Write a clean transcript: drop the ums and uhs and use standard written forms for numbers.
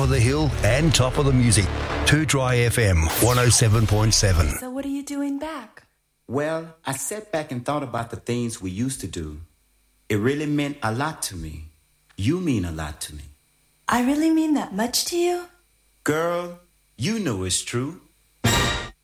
of the hill and top of the music. 2 Dry FM 107.7. So what are you doing back? Well, I sat back and thought about the things we used to do. It really meant a lot to me. You mean a lot to me. I really mean that much to you? Girl, you know it's true.